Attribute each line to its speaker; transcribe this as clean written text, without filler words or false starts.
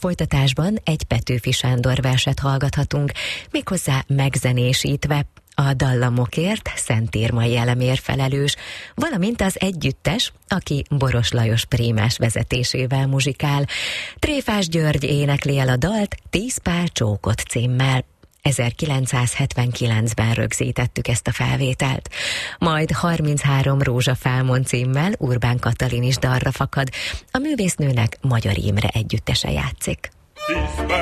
Speaker 1: folytatásban egy Petőfi Sándor verset hallgathatunk, méghozzá megzenésítve. A dallamokért Szent Irmai Elemér felelős, valamint az együttes, aki Boros Lajos prímás vezetésével muzsikál. Tréfás György énekli el a dalt 10 pár csókot címmel. 1979-ben rögzítettük ezt a felvételt. Majd 33 rózsafálmon címmel Urbán Katalin is dalra fakad. A művésznőnek Magyar Imre együttese játszik.